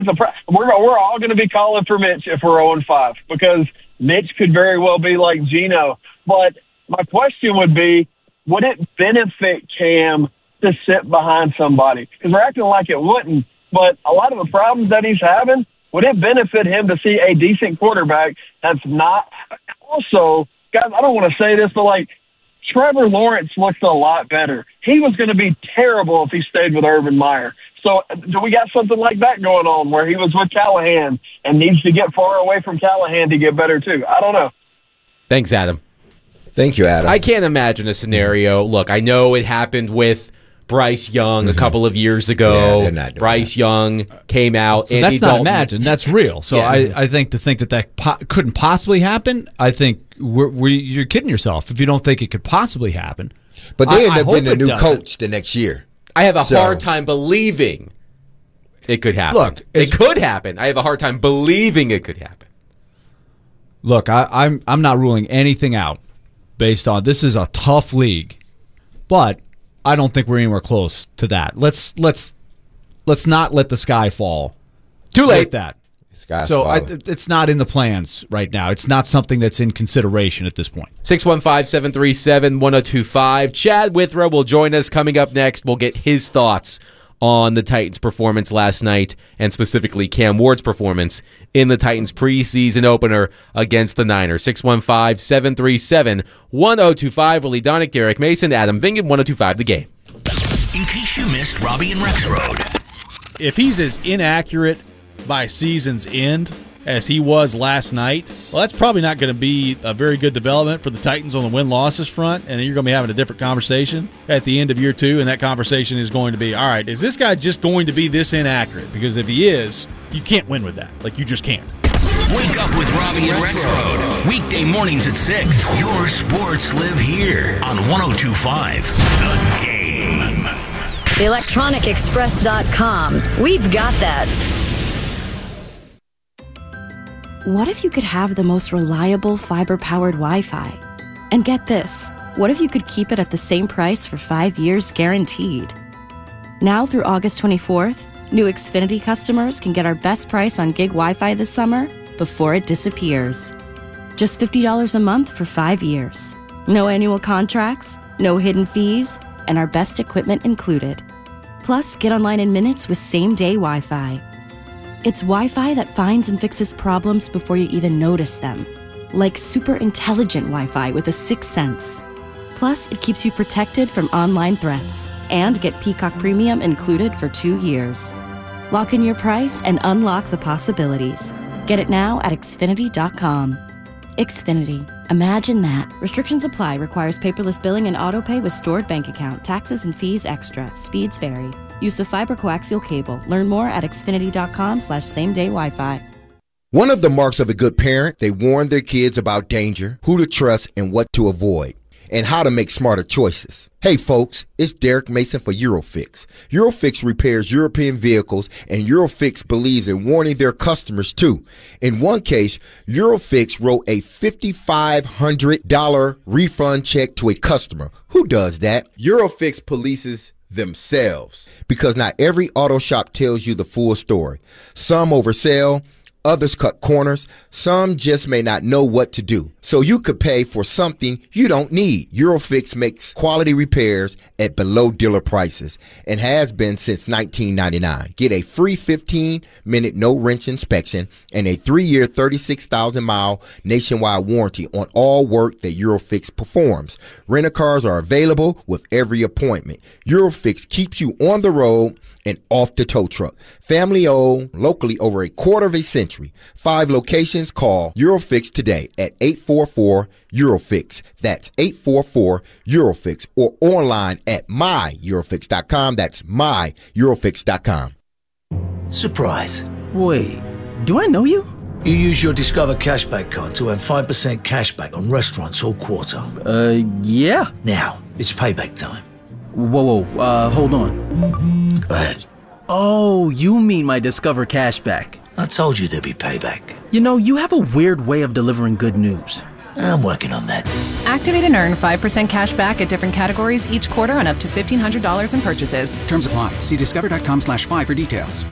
We're all going to be calling for Mitch if we're 0-5 because Mitch could very well be like Geno. But my question would be, would it benefit Cam to sit behind somebody? Because we're acting like it wouldn't. But a lot of the problems that he's having, would it benefit him to see a decent quarterback that's not – also, guys, I don't want to say this, but, like, Trevor Lawrence looks a lot better. He was going to be terrible if he stayed with Urban Meyer. So do we got something like that going on where he was with Callahan and needs to get far away from Callahan to get better too? I don't know. Thanks, Adam. Thank you, Adam. I can't imagine a scenario. Look, I know it happened with Bryce Young a couple of years ago. Yeah, they're not doing Bryce Young came out. So that's not imagine. That's real. So yeah. I think that couldn't possibly happen, I think you're kidding yourself if you don't think it could possibly happen. But they end up getting a new coach the next year. I have a hard time believing it could happen. Look, it could happen. I have a hard time believing it could happen. Look, I'm not ruling anything out based on this is a tough league, but I don't think we're anywhere close to that. Let's not let the sky fall. Too late. Like that. It's not in the plans right now. It's not something that's in consideration at this point. 615-737-1025. Chad Withrow will join us coming up next. We'll get his thoughts on the Titans' performance last night and specifically Cam Ward's performance in the Titans' preseason opener against the Niners. 615-737-1025. Willie Donick, Derek Mason, Adam Vingan, 1025 The Game. In case you missed Robbie and Rex Road. If he's as inaccurate by season's end as he was last night, well, that's probably not going to be a very good development for the Titans on the win-losses front, and you're going to be having a different conversation at the end of year two, and that conversation is going to be, all right, is this guy just going to be this inaccurate? Because if he is, you can't win with that. Like, you just can't. Wake up with Robbie and Rex Road. Weekday mornings at 6. Your sports live here on 102.5 The Game. ElectronicExpress.com. We've got that. What if you could have the most reliable fiber-powered Wi-Fi? And get this, what if you could keep it at the same price for 5 years guaranteed? Now through August 24th, new Xfinity customers can get our best price on gig Wi-Fi this summer before it disappears. Just $50 a month for 5 years. No annual contracts, no hidden fees, and our best equipment included. Plus, get online in minutes with same-day Wi-Fi. It's Wi-Fi that finds and fixes problems before you even notice them. Like super intelligent Wi-Fi with a sixth sense. Plus, it keeps you protected from online threats. And get Peacock Premium included for 2 years. Lock in your price and unlock the possibilities. Get it now at Xfinity.com. Xfinity. Imagine that. Restrictions apply. Requires paperless billing and autopay with stored bank account. Taxes and fees extra. Speeds vary. Use of fiber coaxial cable. Learn more at Xfinity.com/same-day Wi-Fi. One of the marks of a good parent, they warn their kids about danger, who to trust, and what to avoid, and how to make smarter choices. Hey folks, it's Derek Mason for Eurofix. Eurofix repairs European vehicles, and Eurofix believes in warning their customers too. In one case, Eurofix wrote a $5,500 refund check to a customer. Who does that? Eurofix polices themselves. Because not every auto shop tells you the full story. Some oversell, others cut corners, some just may not know what to do. So you could pay for something you don't need. Eurofix makes quality repairs at below dealer prices and has been since 1999. Get a free 15-minute no-wrench inspection and a 3-year, 36,000-mile nationwide warranty on all work that Eurofix performs. Rent-a-cars are available with every appointment. Eurofix keeps you on the road and off the tow truck. Family owned, locally over a quarter of a century. 5 locations. Call Eurofix today at 844-EUROFIX. That's 844-EUROFIX, or online at myEurofix.com. That's myEurofix.com. Surprise. Wait, do I know you? You use your Discover Cashback card to earn 5% cashback on restaurants all quarter. Yeah. Now, it's payback time. Whoa, hold on. Go ahead. Oh, you mean my Discover Cashback. I told you there'd be payback. You know, you have a weird way of delivering good news. I'm working on that. Activate and earn 5% cash back at different categories each quarter on up to $1,500 in purchases. Terms apply. See discover.com/5 for details.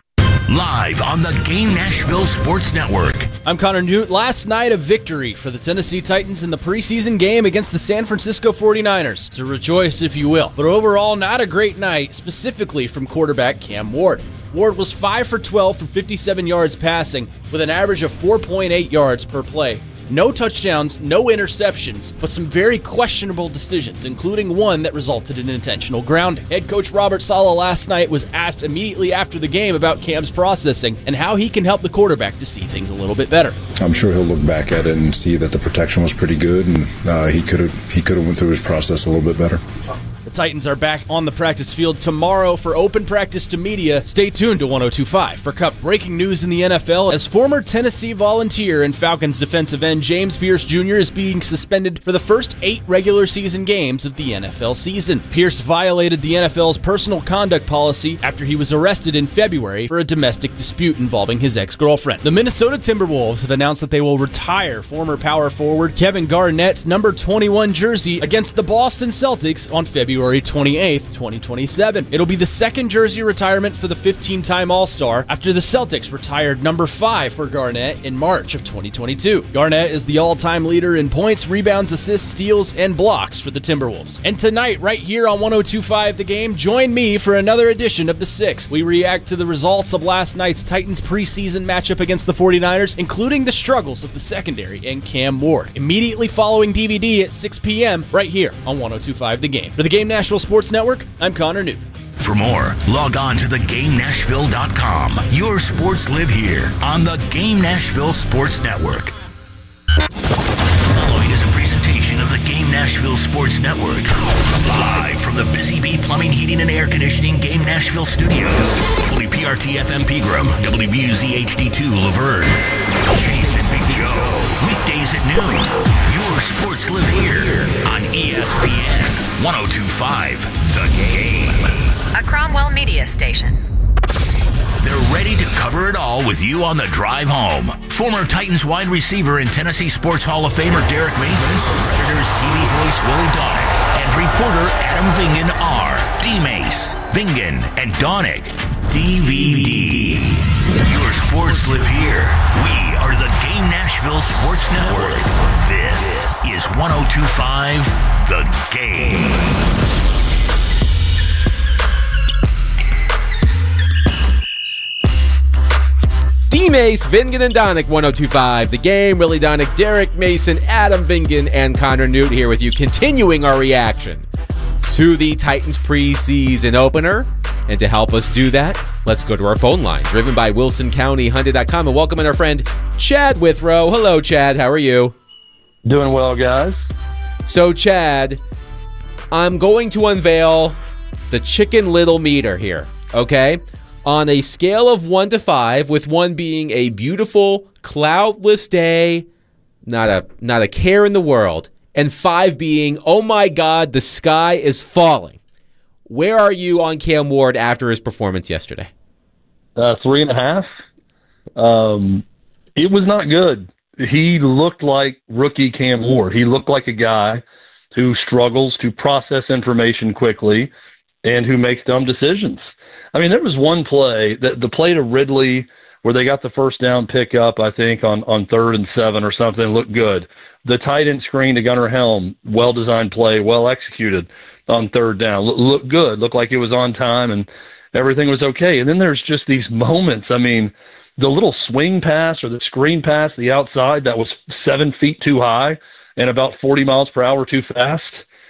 live on the Game Nashville Sports Network. I'm Connor Newt. Last night, a victory for the Tennessee Titans in the preseason game against the San Francisco 49ers. So rejoice if you will. But overall, not a great night, specifically from quarterback Cam Ward. Ward was 5 for 12 for 57 yards passing, with an average of 4.8 yards per play. No touchdowns, no interceptions, but some very questionable decisions, including one that resulted in intentional grounding. Head coach Robert Saleh last night was asked immediately after the game about Cam's processing and how he can help the quarterback to see things a little bit better. I'm sure he'll look back at it and see that the protection was pretty good, and he could have went through his process a little bit better. The Titans are back on the practice field tomorrow for open practice to media. Stay tuned to 102.5 for breaking news in the NFL as former Tennessee Volunteer and Falcons defensive end James Pierce Jr. is being suspended for the first 8 regular season games of the NFL season. Pierce violated the NFL's personal conduct policy after he was arrested in February for a domestic dispute involving his ex-girlfriend. The Minnesota Timberwolves have announced that they will retire former power forward Kevin Garnett's number 21 jersey against the Boston Celtics on February 28th, 2027. It'll be the second jersey retirement for the 15-time All-Star after the Celtics retired number 5 for Garnett in March of 2022. Garnett is the all-time leader in points, rebounds, assists, steals, and blocks for the Timberwolves. And tonight, right here on 102.5 The Game, join me for another edition of The Six. We react to the results of last night's Titans preseason matchup against the 49ers, including the struggles of the secondary and Cam Ward. Immediately following DVD at 6 p.m. right here on 102.5 The Game. For the Game Nashville Sports Network, I'm Connor Newt. For more, log on to theGameNashville.com. Your sports live here on the Game Nashville Sports Network. Following is a presentation of the Game Nashville Sports Network. Live from the Busy Bee Plumbing, Heating, and Air Conditioning Game Nashville Studios. WPRT FM Pegram, WBUZ HD2 Laverne. Jason Big Joe. Weekdays at noon. Your sports live here on ESPN 102.5 The Game. A Cromwell Media Station. They're ready to cover it all with you on the drive home. Former Titans wide receiver and Tennessee Sports Hall of Famer Derek Mason, Predators TV voice Willie Donick, and reporter Adam Vingan are D-Mace, Vingan, and Donick. DVD. Your sports live here. We are the Game Nashville Sports Network. This is 102.5 The Game. D-Mace, Vingan, and Donick, 102.5 The Game. Willie Donick, Derek Mason, Adam Vingan, and Connor Newt here with you, continuing our reaction to the Titans preseason opener. And to help us do that, let's go to our phone line, driven by WilsonCountyHyundai.com, and welcome in our friend Chad Withrow. Hello, Chad. How are you? Doing well, guys. So, Chad, I'm going to unveil the Chicken Little meter here, okay? On a scale of 1 to 5, with 1 being a beautiful, cloudless day, not a care in the world, and 5 being, oh my God, the sky is falling. Where are you on Cam Ward after his performance yesterday? 3.5. It was not good. He looked like rookie Cam Ward. He looked like a guy who struggles to process information quickly and who makes dumb decisions. I mean, there was one play, the play to Ridley where they got the first down pickup, I think, on 3rd and 7 or something, looked good. The tight end screen to Gunnar Helm, well-designed play, well-executed on 3rd down. Looked good, looked like it was on time, and everything was okay. And then there's just these moments. I mean, the little swing pass or the screen pass, the outside, that was 7 feet too high and about 40 miles per hour too fast.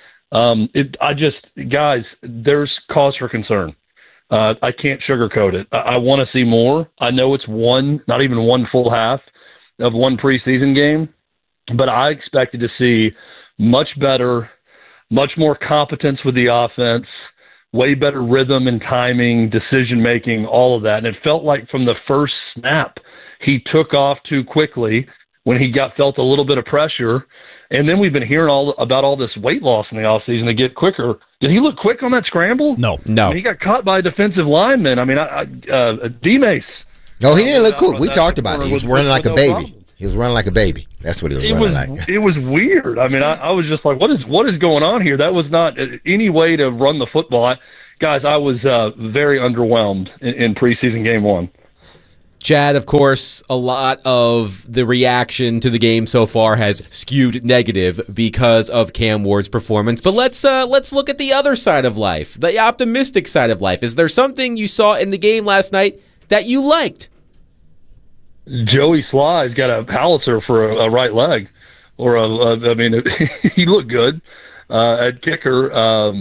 Guys, there's cause for concern. I can't sugarcoat it. I want to see more. I know it's not even one full half of one preseason game, but I expected to see much better, much more competence with the offense, way better rhythm and timing, decision-making, all of that. And it felt like from the first snap, he took off too quickly when he felt a little bit of pressure. And then we've been hearing about all this weight loss in the offseason to get quicker. Did he look quick on that scramble? No. I mean, he got caught by a defensive lineman. I mean, D-Mace. No, he didn't look cool. We talked about it. He was running like a baby. Problem. He was running like a baby. That's what he was running like. It was weird. I mean, I was just like, what is going on here? That was not any way to run the football. Guys, I was very underwhelmed in preseason game 1. Chad, of course, a lot of the reaction to the game so far has skewed negative because of Cam Ward's performance. But let's look at the other side of life, the optimistic side of life. Is there something you saw in the game last night that you liked? Joey Sly's got a howitzer for a right leg, or he looked good at kicker.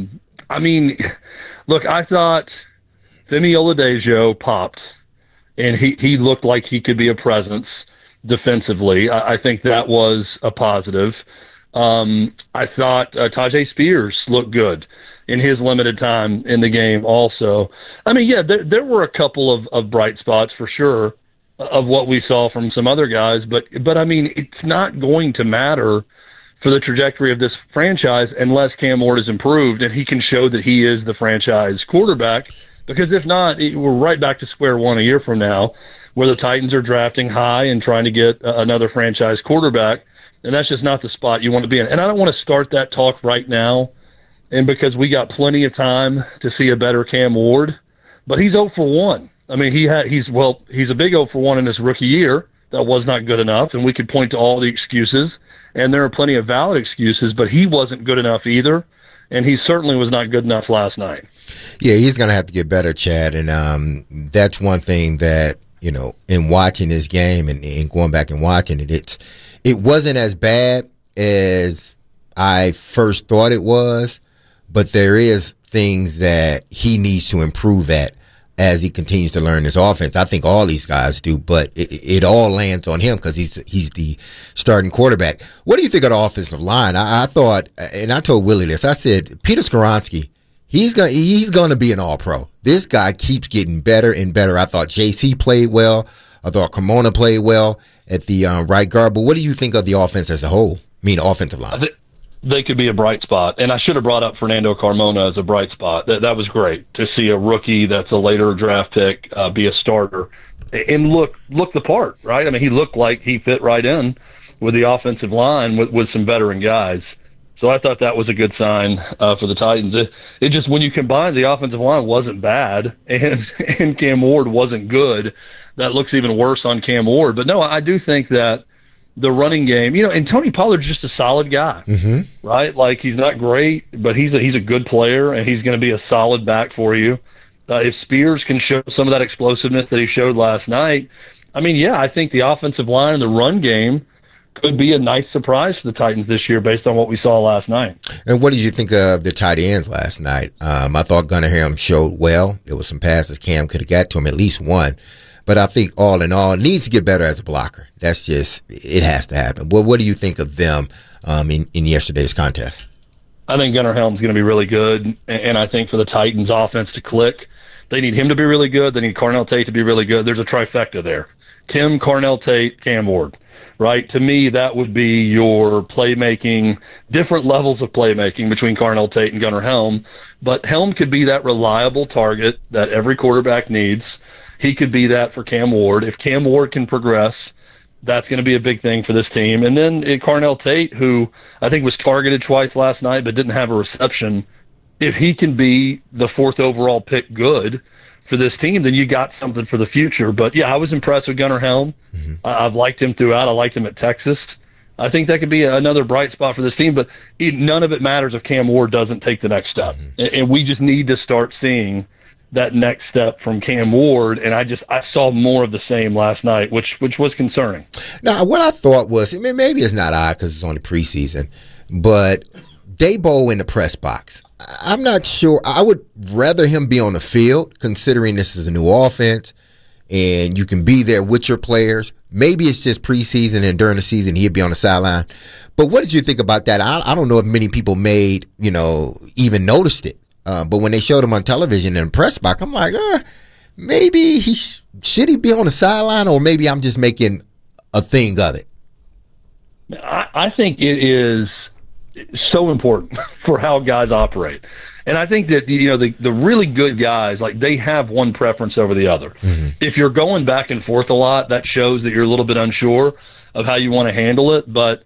Look, I thought Femi Oladejo popped. And he looked like he could be a presence defensively. I think that was a positive. I thought Tyjae Spears looked good in his limited time in the game also. There were a couple of bright spots for sure of what we saw from some other guys. But it's not going to matter for the trajectory of this franchise unless Cam Ward is improved and he can show that he is the franchise quarterback. Because if not, we're right back to square one a year from now, where the Titans are drafting high and trying to get another franchise quarterback, and that's just not the spot you want to be in. And I don't want to start that talk right now, and because we got plenty of time to see a better Cam Ward, but he's 0 for 1. He's a big 0 for 1 in his rookie year. That was not good enough, and we could point to all the excuses, and there are plenty of valid excuses, but he wasn't good enough either. And he certainly was not good enough last night. Yeah, he's going to have to get better, Chad. And that's one thing that, in watching this game and going back and watching it, it wasn't as bad as I first thought it was, but there is things that he needs to improve at as he continues to learn this offense. I think all these guys do, but it all lands on him because he's the starting quarterback. What do you think of the offensive line? I thought, and I told Willie this, I said, Peter Skoronski, he's going to be an all-pro. This guy keeps getting better and better. I thought JC played well. I thought Carmona played well at the right guard. But what do you think of the offense as a whole? Offensive line. They could be a bright spot. And I should have brought up Fernando Carmona as a bright spot. That was great to see a rookie that's a later draft pick be a starter and look the part, right? He looked like he fit right in with the offensive line with some veteran guys. So I thought that was a good sign for the Titans. It just, when you combine the offensive line wasn't bad and Cam Ward wasn't good, that looks even worse on Cam Ward. But no, I do think that the running game, and Tony Pollard's just a solid guy, right? Like, he's not great, but he's a good player, and he's going to be a solid back for you. If Spears can show some of that explosiveness that he showed last night, I think the offensive line and the run game could be a nice surprise for the Titans this year based on what we saw last night. And what did you think of the tight ends last night? I thought Gunningham showed well. There was some passes Cam could have got to him, at least one. But I think all in all, needs to get better as a blocker. That's just, it has to happen. Well, what do you think of them in yesterday's contest? I think Gunnar Helm's going to be really good, and I think for the Titans offense to click, they need him to be really good. They need Carnell Tate to be really good. There's a trifecta there. Tim, Carnell Tate, Cam Ward, right? To me, that would be your playmaking, different levels of playmaking between Carnell Tate and Gunnar Helm. But Helm could be that reliable target that every quarterback needs. He could be that for Cam Ward. If Cam Ward can progress, that's going to be a big thing for this team. And then Carnell Tate, who I think was targeted twice last night but didn't have a reception, if he can be the 4th overall pick good for this team, then you got something for the future. But, yeah, I was impressed with Gunnar Helm. I've liked him throughout. I liked him at Texas. I think that could be another bright spot for this team. But none of it matters if Cam Ward doesn't take the next step. And we just need to start seeing that next step from Cam Ward, and I saw more of the same last night, which was concerning. Now, what I thought was, maybe it's not odd because it's only preseason, but Dabo in the press box, I'm not sure. I would rather him be on the field, considering this is a new offense, and you can be there with your players. Maybe it's just preseason, and during the season he'd be on the sideline. But what did you think about that? I don't know if many people even noticed it. But when they showed him on television in the press box, I'm like, maybe should he be on the sideline, or maybe I'm just making a thing of it? I think it is so important for how guys operate. And I think that, the really good guys, like, they have one preference over the other. If you're going back and forth a lot, that shows that you're a little bit unsure of how you want to handle it. But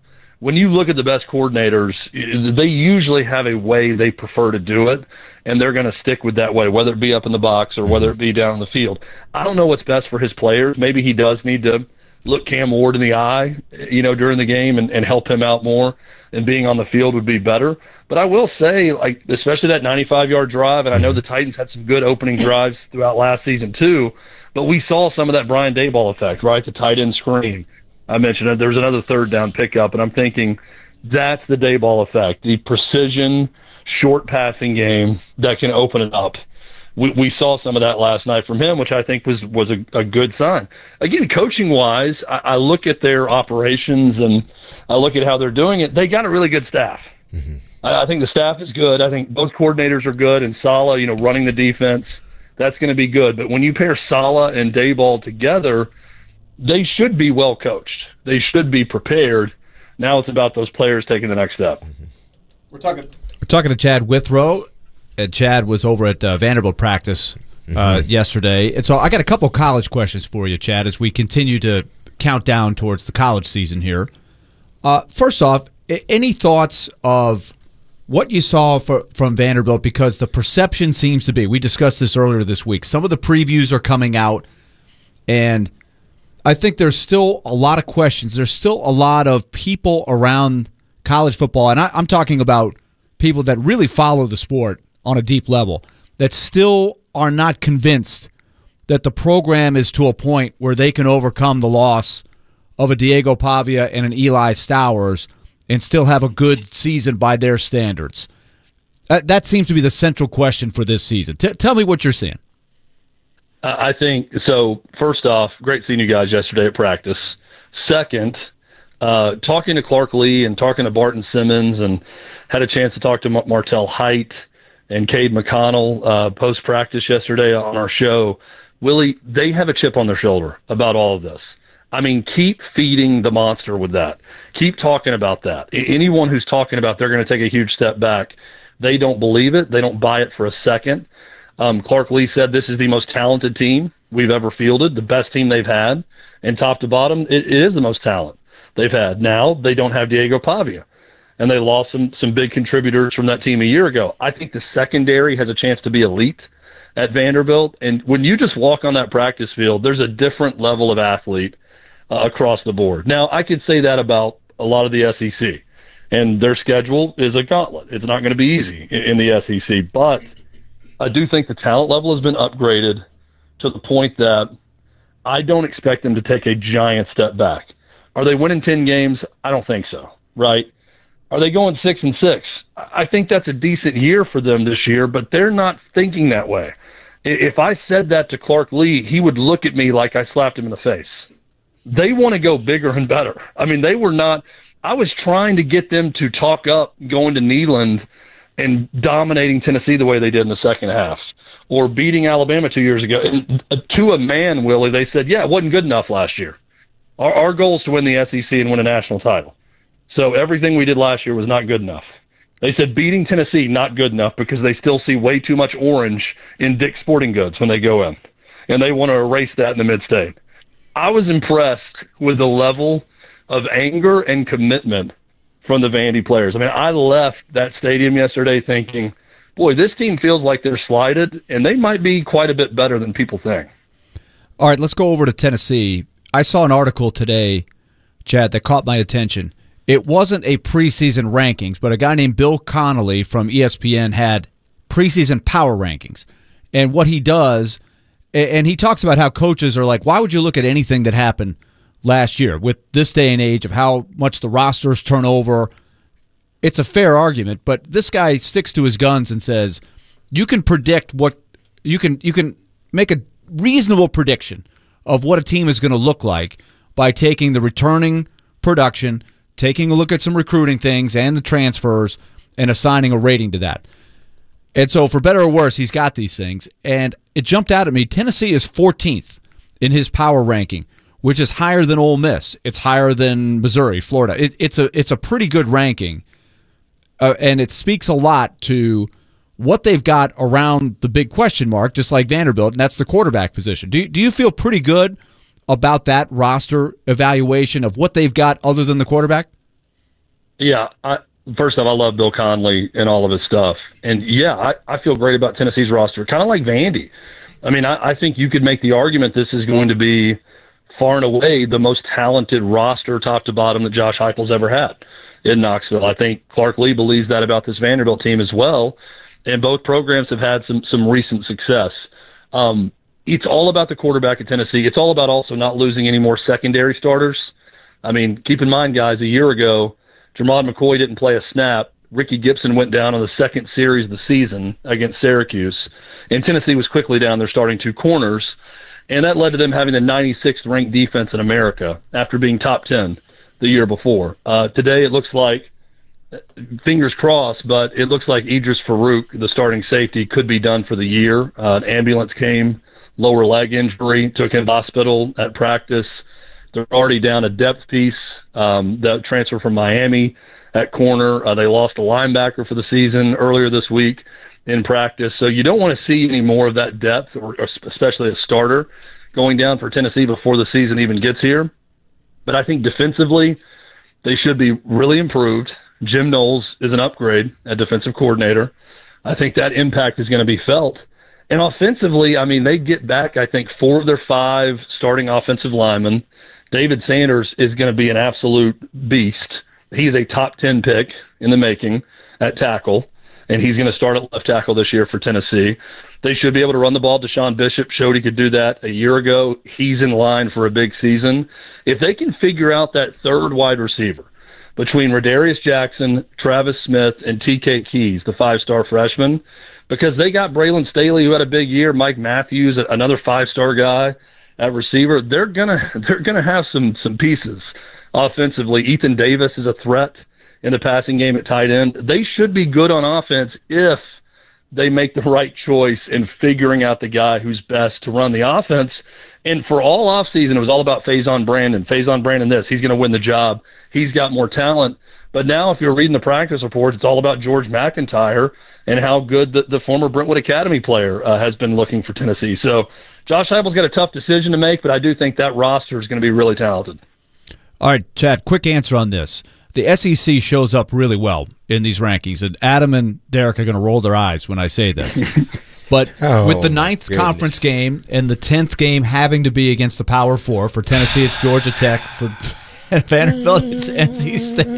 when you look at the best coordinators, they usually have a way they prefer to do it, and they're going to stick with that way, whether it be up in the box or whether it be down in the field. I don't know what's best for his players. Maybe he does need to look Cam Ward in the eye, during the game and help him out more, and being on the field would be better. But I will say, especially that 95-yard drive, and I know the Titans had some good opening drives throughout last season too, but we saw some of that Brian Daboll effect, right? The tight end screen. I mentioned that there's another third down pickup, and I'm thinking that's the Daboll effect, the precision, short passing game that can open it up. We saw some of that last night from him, which I think was a good sign. Again, coaching-wise, I look at their operations and I look at how they're doing it. They got a really good staff. Mm-hmm. I think the staff is good. I think both coordinators are good, and Saleh, running the defense, that's going to be good. But when you pair Saleh and Daboll together, they should be well coached. They should be prepared. Now it's about those players taking the next step. We're talking to Chad Withrow. Chad was over at Vanderbilt practice yesterday. And so I got a couple college questions for you, Chad, as we continue to count down towards the college season here. First off, any thoughts of what you saw from Vanderbilt? Because the perception seems to be, we discussed this earlier this week, some of the previews are coming out, and I think there's still a lot of questions. There's still a lot of people around college football, and I'm talking about people that really follow the sport on a deep level, that still are not convinced that the program is to a point where they can overcome the loss of a Diego Pavia and an Eli Stowers and still have a good season by their standards. That seems to be the central question for this season. Tell me what you're seeing. I think, so first off, great seeing you guys yesterday at practice. Second, talking to Clark Lee and talking to Barton Simmons, and had a chance to talk to Martell Height and Cade McConnell post-practice yesterday on our show. Willie, they have a chip on their shoulder about all of this. I mean, keep feeding the monster with that. Keep talking about that. Anyone who's talking about they're going to take a huge step back, they don't believe it. They don't buy it for a second. Clark Lee said this is the most talented team we've ever fielded, the best team they've had, and top to bottom, it is the most talent they've had. Now they don't have Diego Pavia, and they lost some big contributors from that team a year ago. I think the secondary has a chance to be elite at Vanderbilt, and when you just walk on that practice field, there's a different level of athlete across the board. Now, I could say that about a lot of the SEC, and their schedule is a gauntlet. It's not going to be easy in the SEC, but I do think the talent level has been upgraded to the point that I don't expect them to take a giant step back. Are they winning 10 games? I don't think so, right? Are they going 6-6? I think that's a decent year for them this year, but they're not thinking that way. If I said that to Clark Lee, he would look at me like I slapped him in the face. They want to go bigger and better. I mean, they were not – I was trying to get them to talk up going to Neyland and dominating Tennessee the way they did in the second half, or beating Alabama 2 years ago. And to a man, Willie, they said, yeah, it wasn't good enough last year. Our goal is to win the SEC and win a national title. So everything we did last year was not good enough. They said beating Tennessee, not good enough, because they still see way too much orange in Dick's Sporting Goods when they go in, and they want to erase that in the mid-state. I was impressed with the level of anger and commitment from the Vandy players. I mean, I left that stadium yesterday thinking, boy, this team feels like they're slighted, and they might be quite a bit better than people think. All right, let's go over to Tennessee. I saw an article today, Chad, that caught my attention. It wasn't a preseason rankings, but a guy named Bill Connolly from ESPN had preseason power rankings. And what he does, and he talks about how coaches are like, why would you look at anything that happened last year with this day and age of how much the rosters turn over? It's a fair argument, but this guy sticks to his guns and says you can predict what you can make a reasonable prediction of what a team is going to look like by taking the returning production, taking a look at some recruiting things and the transfers, and assigning a rating to that. And so for better or worse, he's got these things. And it jumped out at me, Tennessee is 14th in his power ranking, which is higher than Ole Miss. It's higher than Missouri, Florida. It's a pretty good ranking, and it speaks a lot to what they've got around the big question mark, just like Vanderbilt, and that's the quarterback position. Do you feel pretty good about that roster evaluation of what they've got other than the quarterback? Yeah, first off, I love Bill Conley and all of his stuff. And, yeah, I feel great about Tennessee's roster, kind of like Vandy. I mean, I think you could make the argument this is going to be far and away the most talented roster top to bottom that Josh Heupel's ever had in Knoxville. I think Clark Lee believes that about this Vanderbilt team as well, and both programs have had some recent success. It's all about the quarterback at Tennessee. It's all about also not losing any more secondary starters. I mean, keep in mind, guys, a year ago, Jermod McCoy didn't play a snap. Ricky Gibson went down on the second series of the season against Syracuse, and Tennessee was quickly down their starting two corners, and that led to them having the 96th ranked defense in America after being top 10 the year before. Today it looks like, fingers crossed, but it looks like Idris Farouk, the starting safety, could be done for the year. An ambulance came, lower leg injury, took him to the hospital at practice. They're already down a depth piece, that transfer from Miami at corner. They lost a linebacker for the season earlier this week in practice. So you don't want to see any more of that depth, or especially a starter, going down for Tennessee before the season even gets here. But I think defensively, they should be really improved. Jim Knowles is an upgrade at defensive coordinator. I think that impact is going to be felt. And offensively, I mean, they get back, I think, 4 of their 5 starting offensive linemen. David Sanders is going to be an absolute beast. He's a top 10 pick in the making at tackle, and he's going to start at left tackle this year for Tennessee. They should be able to run the ball. Deshaun Bishop showed he could do that a year ago. He's in line for a big season. If they can figure out that third wide receiver between Radarius Jackson, Travis Smith, and TK Keys, the 5-star freshman, because they got Braylon Staley, who had a big year, Mike Matthews, another 5-star guy at receiver, they're gonna have some pieces offensively. Ethan Davis is a threat in the passing game at tight end. They should be good on offense if they make the right choice in figuring out the guy who's best to run the offense. And for all offseason, it was all about Faison Brandon. Faison Brandon this. He's going to win the job. He's got more talent. But now if you're reading the practice reports, it's all about George McIntyre and how good the former Brentwood Academy player has been looking for Tennessee. So Josh Heupel's got a tough decision to make, but I do think that roster is going to be really talented. All right, Chad, quick answer on this. The SEC shows up really well in these rankings, and Adam and Derek are going to roll their eyes when I say this. But with the 9th conference game and the 10th game having to be against the Power 4, for Tennessee it's Georgia Tech, for Vanderbilt it's NC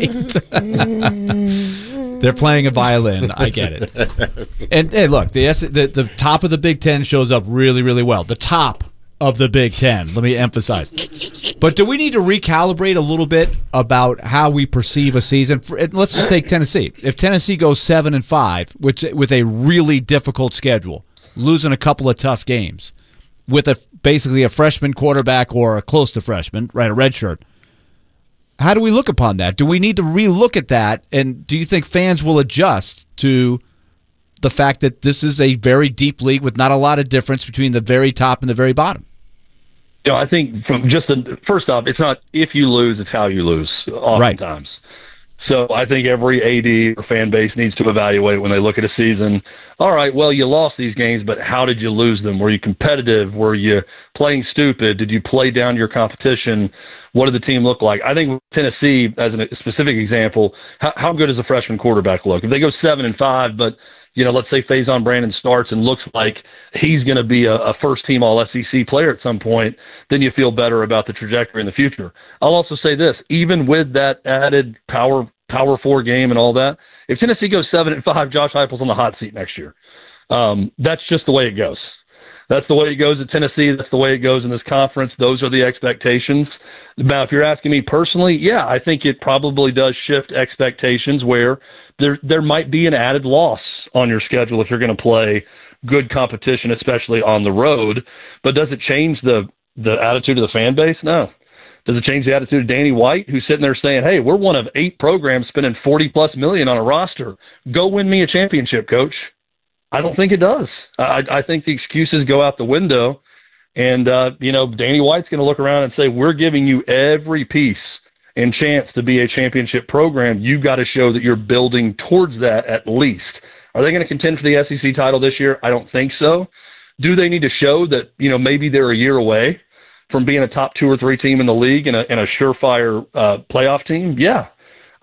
State. They're playing a violin. I get it. And hey, look, the top of the Big Ten shows up really, really well. The top of the Big Ten, let me emphasize. But do we need to recalibrate a little bit about how we perceive a season? Let's just take Tennessee. If Tennessee goes 7-5, with a really difficult schedule, losing a couple of tough games, with basically a freshman quarterback or a close to freshman, right, a redshirt, how do we look upon that? Do we need to relook at that? And do you think fans will adjust to the fact that this is a very deep league with not a lot of difference between the very top and the very bottom? You know, I think from first off, it's not if you lose, it's how you lose oftentimes. Right. So I think every AD or fan base needs to evaluate when they look at a season. All right, well, you lost these games, but how did you lose them? Were you competitive? Were you playing stupid? Did you play down your competition? What did the team look like? I think with Tennessee, as a specific example, how good does a freshman quarterback look? If they go 7-5, but let's say Faison Brandon starts and looks like he's going to be a first-team All-SEC player at some point, then you feel better about the trajectory in the future. I'll also say this, even with that added Power 4 game and all that, if Tennessee goes 7-5, Josh Heupel's on the hot seat next year. That's just the way it goes. That's the way it goes at Tennessee. That's the way it goes in this conference. Those are the expectations. Now, if you're asking me personally, yeah, I think it probably does shift expectations where there might be an added loss on your schedule if you're going to play good competition, especially on the road. But does it change the attitude of the fan base? No. Does it change the attitude of Danny White, who's sitting there saying, hey, we're one of 8 programs spending $40+ million on a roster. Go win me a championship, coach. I don't think it does. I think the excuses go out the window. And, Danny White's going to look around and say, we're giving you every piece and chance to be a championship program. You've got to show that you're building towards that at least. Are they going to contend for the SEC title this year? I don't think so. Do they need to show that, maybe they're a year away from being a top 2 or 3 team in the league and a surefire playoff team? Yeah.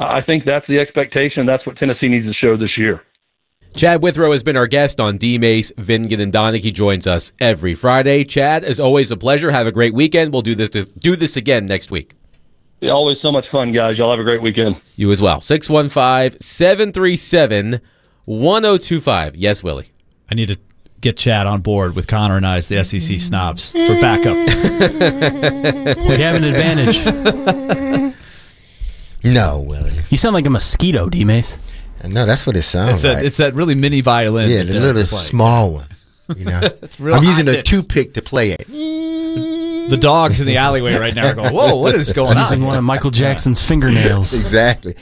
I think that's the expectation. That's what Tennessee needs to show this year. Chad Withrow has been our guest on D-Mace, Vingan, and Donick. He joins us every Friday. Chad, as always, a pleasure. Have a great weekend. We'll do this again next week. Yeah, always so much fun, guys. Y'all have a great weekend. You as well. 615-737-1025. Yes, Willie. I need to get Chad on board with Connor and I as the SEC snobs for backup. We have an advantage. No, Willie. You sound like a mosquito, D-Mace. No, that's what it sounds like. It's that really mini violin. Yeah, the little small one. You know, I'm using a toothpick to play it. The dogs in the alleyway right now are going, whoa, what is going on? Using one of Michael Jackson's fingernails. Exactly.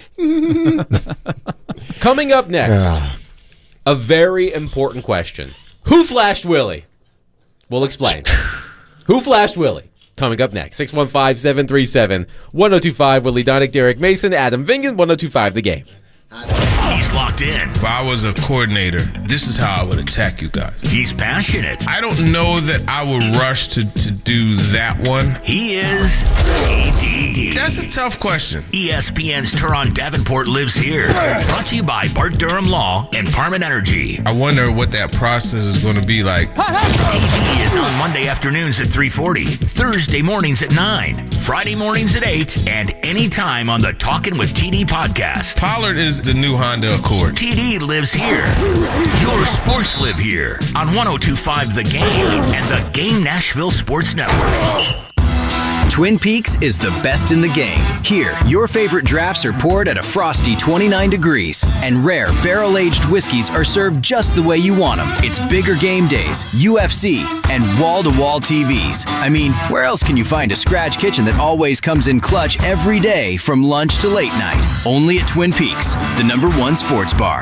Coming up next, a very important question. Who flashed Willie? We'll explain. Who flashed Willie? Coming up next. 615-737-1025. Willie Donick, Derek Mason, Adam Vingan, 1025 The Game. He's locked in. If I was a coordinator, this is how I would attack you guys. He's passionate. I don't know that I would rush to do that one. He is ADD. That's a tough question. ESPN's Teron Davenport lives here. Brought to you by Bart Durham Law and Parman Energy. I wonder what that process is going to be like. TD is on Monday afternoons at 3:40, Thursday mornings at 9, Friday mornings at 8, and anytime on the Talkin' with TD podcast. Pollard is the new Honda Accord. TD lives here. Your sports live here on 1025 The Game and the Game Nashville Sports Network. Twin Peaks is the best in the game. Here, your favorite drafts are poured at a frosty 29 degrees, and rare barrel-aged whiskeys are served just the way you want them. It's bigger game days, UFC, and wall-to-wall TVs. I mean, where else can you find a scratch kitchen that always comes in clutch every day from lunch to late night? Only at Twin Peaks, the #1 sports bar.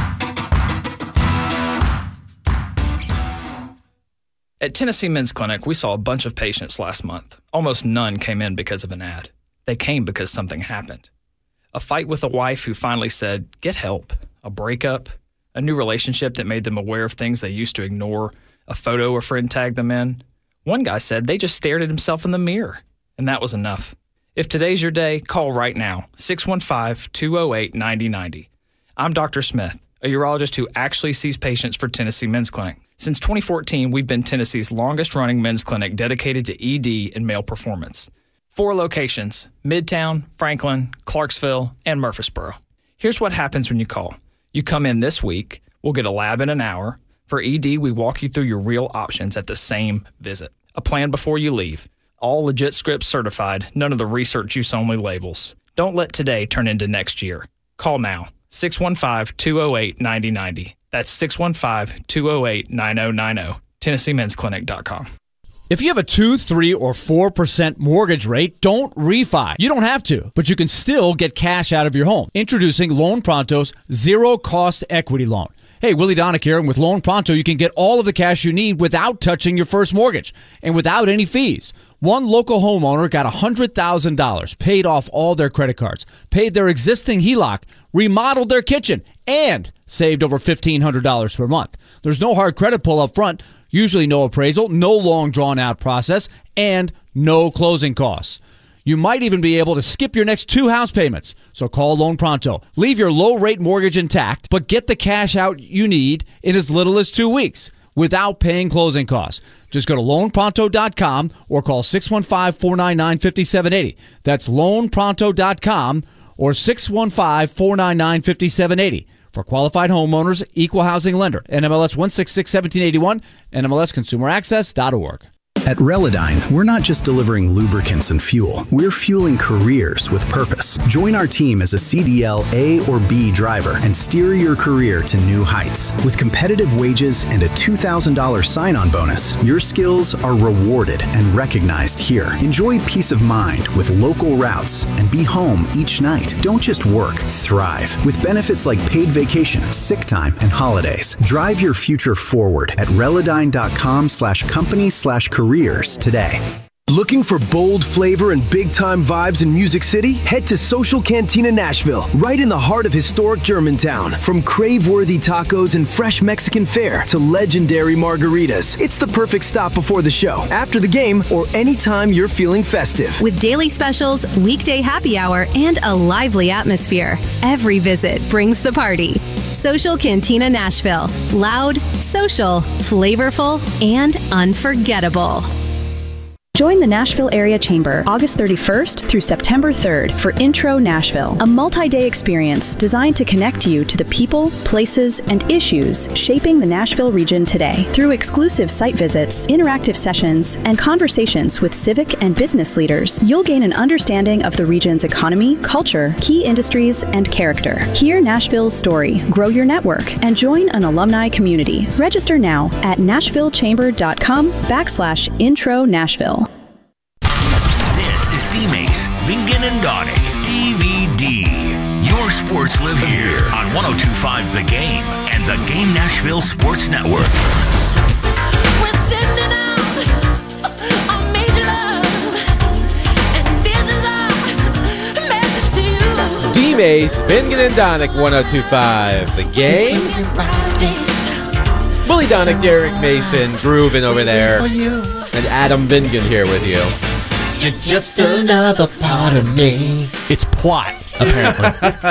At Tennessee Men's Clinic, we saw a bunch of patients last month. Almost none came in because of an ad. They came because something happened. A fight with a wife who finally said, get help. A breakup. A new relationship that made them aware of things they used to ignore. A photo a friend tagged them in. One guy said they just stared at himself in the mirror. And that was enough. If today's your day, call right now. 615-208-9090. I'm Dr. Smith, a urologist who actually sees patients for Tennessee Men's Clinic. Since 2014, we've been Tennessee's longest-running men's clinic dedicated to ED and male performance. 4 locations: Midtown, Franklin, Clarksville, and Murfreesboro. Here's what happens when you call. You come in this week, we'll get a lab in an hour. For ED, we walk you through your real options at the same visit. A plan before you leave. All legit scripts certified, none of the research use only labels. Don't let today turn into next year. Call now. 615-208-9090. That's 615-208-9090. TennesseeMen'sClinic.com. If you have a 2, 3, or 4% mortgage rate, don't refi. You don't have to, but you can still get cash out of your home. Introducing Loan Pronto's zero-cost equity loan. Hey, Willie Donick here, and with Loan Pronto, you can get all of the cash you need without touching your first mortgage and without any fees. One local homeowner got $100,000, paid off all their credit cards, paid their existing HELOC, remodeled their kitchen, and saved over $1,500 per month. There's no hard credit pull up front, usually no appraisal, no long drawn-out process, and no closing costs. You might even be able to skip your next 2 house payments. So call Loan Pronto. Leave your low-rate mortgage intact, but get the cash out you need in as little as 2 weeks without paying closing costs. Just go to loanpronto.com or call 615-499-5780. That's loanpronto.com or 615-499-5780. For qualified homeowners, equal housing lender. NMLS 1661781, NMLSconsumeraccess.org. At Relodyne, we're not just delivering lubricants and fuel. We're fueling careers with purpose. Join our team as a CDL A or B driver and steer your career to new heights. With competitive wages and a $2,000 sign-on bonus, your skills are rewarded and recognized here. Enjoy peace of mind with local routes and be home each night. Don't just work, thrive. With benefits like paid vacation, sick time, and holidays. Drive your future forward at Relodyne.com/company/careers today. Looking for bold flavor and big-time vibes in Music City? Head to Social Cantina Nashville, right in the heart of historic Germantown. From crave-worthy tacos and fresh Mexican fare to legendary margaritas, it's the perfect stop before the show, after the game, or anytime you're feeling festive. With daily specials, weekday happy hour, and a lively atmosphere, every visit brings the party. Social Cantina Nashville. Loud, social, flavorful, and unforgettable. Join the Nashville Area Chamber August 31st through September 3rd for Intro Nashville, a multi-day experience designed to connect you to the people, places, and issues shaping the Nashville region today. Through exclusive site visits, interactive sessions, and conversations with civic and business leaders, you'll gain an understanding of the region's economy, culture, key industries, and character. Hear Nashville's story, grow your network, and join an alumni community. Register now at nashvillechamber.com/Intro Nashville. D-Mace, Bingen and Donick, DVD. Your sports live here on 102.5 The Game and the Game Nashville Sports Network. We're sending out a major love, and this is our message to you. D-Mace, Bingen and Donick, 102.5 The Game. Willie Donick, Derek Mason, grooving over there. And Adam Bingen here with you. You're just another part of me. It's plot, apparently.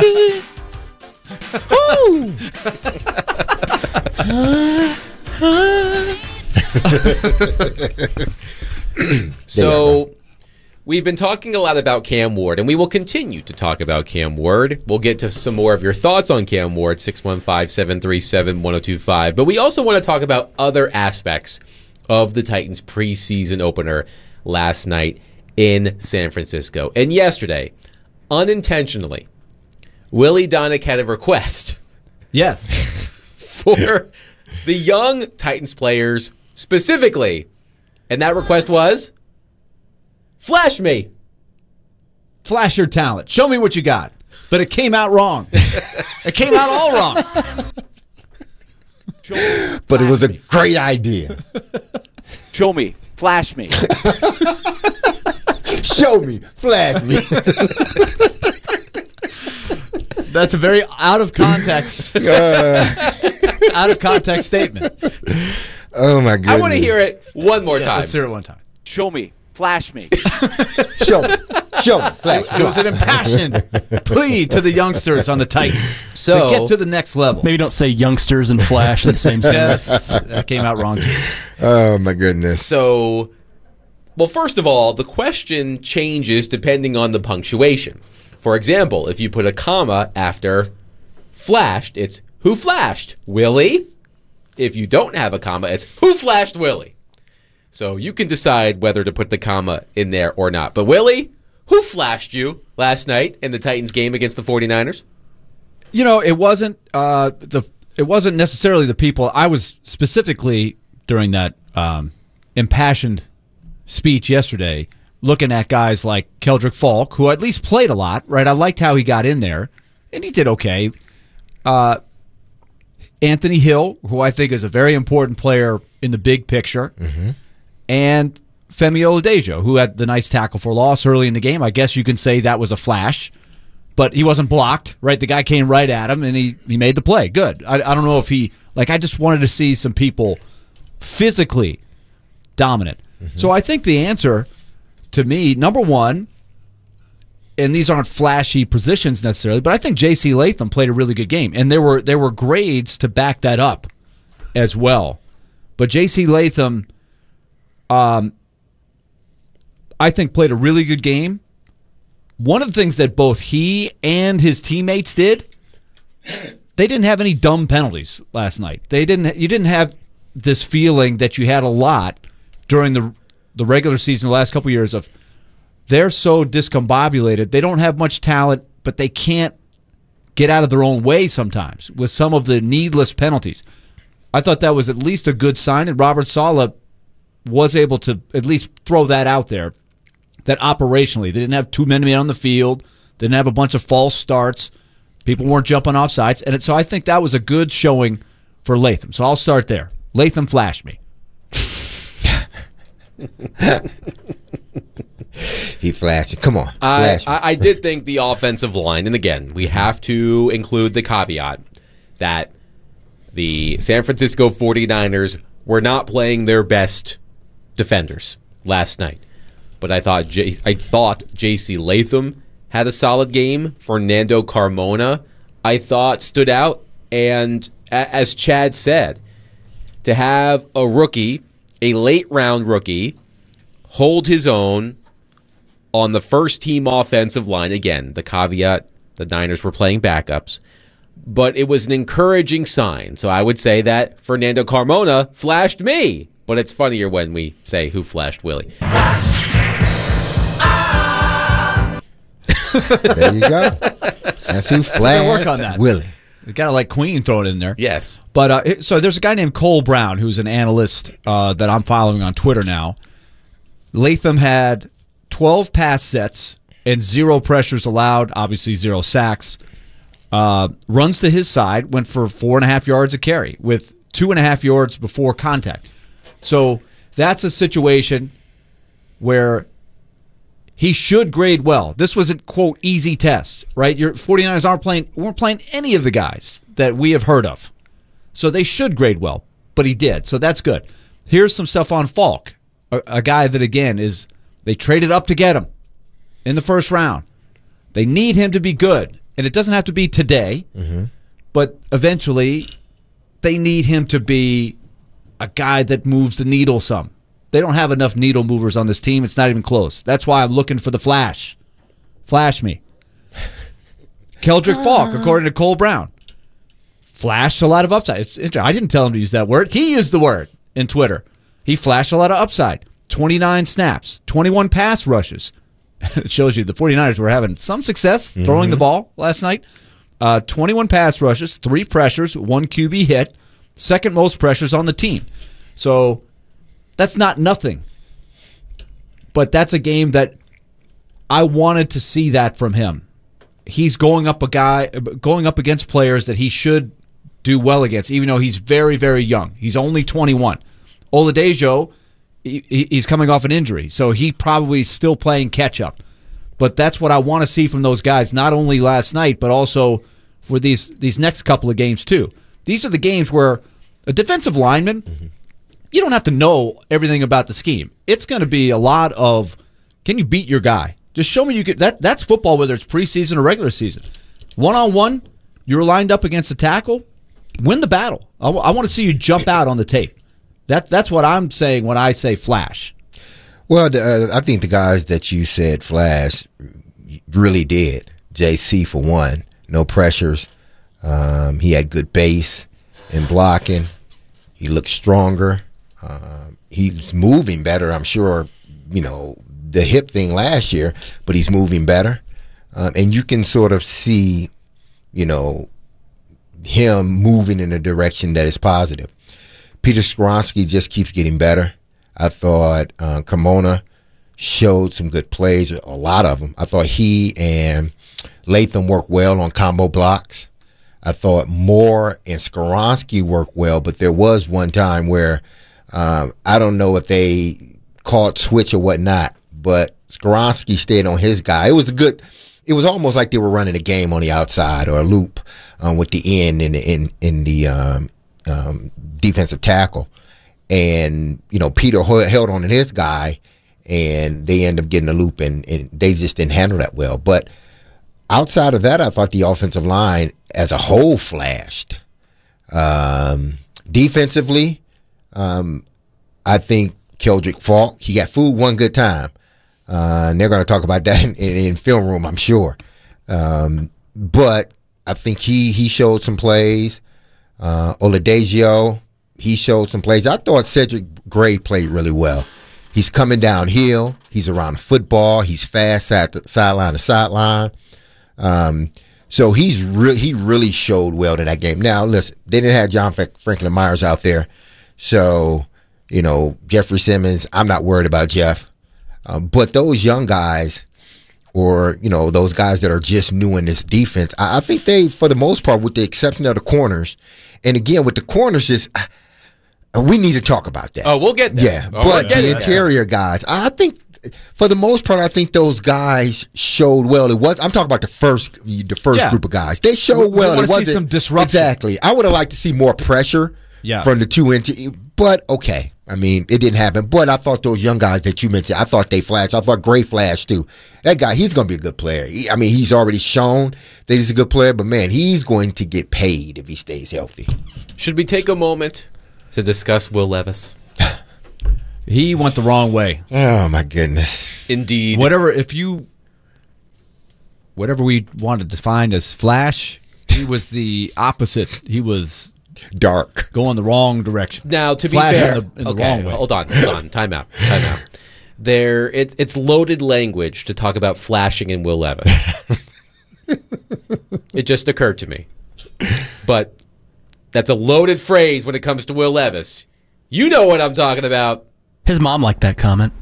So, we've been talking a lot about Cam Ward, and we will continue to talk about Cam Ward. We'll get to some more of your thoughts on Cam Ward, 615-737-1025. But we also want to talk about other aspects of the Titans preseason opener last night in San Francisco. And yesterday, unintentionally, Willie Donick had a request. Yes. For the young Titans players specifically. And that request was, flash me. Flash your talent. Show me what you got. But it came out wrong. It came out all wrong. But it was a great idea. Show me. Flash me. Show me. Flash me. That's a very out of context statement. Oh, my goodness. I want to hear it one more time. Let's hear it one time. Show me. Flash me. Show me. Show me. Flash me. It was an impassioned plea to the youngsters on the Titans so, to get to the next level. Maybe don't say youngsters and flash in the same sentence. Yes, that came out wrong too. Oh, my goodness. So, well, first of all, the question changes depending on the punctuation. For example, if you put a comma after flashed, it's who flashed? Willie? If you don't have a comma, it's who flashed Willie? So you can decide whether to put the comma in there or not. But Willie, who flashed you last night in the Titans game against the 49ers? You know, it wasn't necessarily the people. I was specifically during that impassioned speech yesterday looking at guys like Keldrick Falk, who at least played a lot, right? I liked how he got in there, and he did okay. Anthony Hill, who I think is a very important player in the big picture, and Femi Oladejo, who had the nice tackle for loss early in the game. I guess you can say that was a flash, but he wasn't blocked, right? The guy came right at him, and he made the play. Good. I don't know if he, I just wanted to see some people physically dominant. So I think the answer to me, number one, and these aren't flashy positions necessarily, but I think J.C. Latham played a really good game, and there were grades to back that up as well. But J.C. Latham, I think, played a really good game. One of the things that both he and his teammates did, they didn't have any dumb penalties last night. You didn't have this feeling that you had a lot during the regular season the last couple of years of they're so discombobulated. They don't have much talent, but they can't get out of their own way sometimes with some of the needless penalties. I thought that was at least a good sign, and Robert Saleh was able to at least throw that out there, that operationally they didn't have too many men on the field, didn't have a bunch of false starts, people weren't jumping off sides, and so I think that was a good showing for Latham. So I'll start there. Latham flashed me. He flashed it. Come on. Flash me. I did think the offensive line, and again, we have to include the caveat that the San Francisco 49ers were not playing their best defenders last night. But I thought J.C. Latham had a solid game. Fernando Carmona, I thought, stood out. And as Chad said, to have a rookie, a late-round rookie, hold his own on the first-team offensive line. Again, the caveat, the Niners were playing backups. But it was an encouraging sign. So I would say that Fernando Carmona flashed me. But it's funnier when we say who flashed Willie. There you go. That's who flashed work on that. Willie. You got to like Queen throw it in there. Yes. But so there's a guy named Cole Brown who's an analyst that I'm following on Twitter now. Latham had 12 pass sets and 0 pressures allowed, obviously 0 sacks. Runs to his side, went for 4.5 yards a carry with 2.5 yards before contact. So that's a situation where he should grade well. This wasn't, quote, easy test, right? Your 49ers weren't playing any of the guys that we have heard of. So they should grade well, but he did. So that's good. Here's some stuff on Falk, a guy that, again, they traded up to get him in the first round. They need him to be good. And it doesn't have to be today, but eventually they need him to be a guy that moves the needle some. They don't have enough needle movers on this team. It's not even close. That's why I'm looking for the flash. Flash me. Keldrick Falk, according to Cole Brown, flashed a lot of upside. It's interesting. I didn't tell him to use that word. He used the word in Twitter. He flashed a lot of upside. 29 snaps, 21 pass rushes. It shows you the 49ers were having some success throwing the ball last night. 21 pass rushes, 3 pressures, 1 QB hit, second most pressures on the team. So that's not nothing. But that's a game that I wanted to see that from him. He's going up against players that he should do well against, even though he's very, very young. He's only 21. Oladejo, he's coming off an injury, so he probably still playing catch-up. But that's what I want to see from those guys, not only last night, but also for these next couple of games, too. These are the games where a defensive lineman, you don't have to know everything about the scheme. It's going to be a lot of, can you beat your guy? Just show me you can. That's football, whether it's preseason or regular season. One-on-one, you're lined up against a tackle, win the battle. I want to see you jump out on the tape. That's what I'm saying when I say flash. Well, I think the guys that you said flash really did. JC, for one, no pressures. He had good base and blocking. He looked stronger. He's moving better, I'm sure, the hip thing last year, but he's moving better. And you can sort of see, him moving in a direction that is positive. Peter Skoronski just keeps getting better. I thought Carmona showed some good plays, a lot of them. I thought he and Latham worked well on combo blocks. I thought Moore and Skoronski worked well, but there was one time where I don't know if they called switch or whatnot, but Skoronski stayed on his guy. It was almost like they were running a game on the outside or a loop with the end in the defensive tackle. And, Peter held on to his guy, and they ended up getting a loop, and they just didn't handle that well. But outside of that, I thought the offensive line as a whole flashed. Defensively, I think Keldrick Falk, he got food one good time. And they're going to talk about that in film room, I'm sure. But I think he showed some plays. Oladejo, he showed some plays. I thought Cedric Gray played really well. He's coming downhill. He's around the football. He's fast sideline to sideline. So he really showed well in that game. Now, listen, they didn't have John Franklin Myers out there. So, Jeffrey Simmons, I'm not worried about Jeff. But those young guys, or, those guys that are just new in this defense, I think they, for the most part, with the exception of the corners, and again, with the corners, we need to talk about that. Oh, we'll get there. Yeah, but the interior guys, I think for the most part, I think those guys showed well. I'm talking about the first group of guys. They showed well. We want to see some disruption. Exactly. I would have liked to see more pressure from the 2 inch. But okay, I mean, it didn't happen. But I thought those young guys that you mentioned, I thought they flashed. I thought Gray flashed too. That guy, he's going to be a good player. He's already shown that he's a good player. But man, he's going to get paid if he stays healthy. Should we take a moment to discuss Will Levis? He went the wrong way. Oh my goodness! Indeed. Whatever we wanted to define as flash, he was the opposite. He was dark, going the wrong direction. Now, to be Flash fair, in the wrong way. Hold on. Time out. It's loaded language to talk about flashing in Will Levis. It just occurred to me, but that's a loaded phrase when it comes to Will Levis. You know what I'm talking about. His mom liked that comment.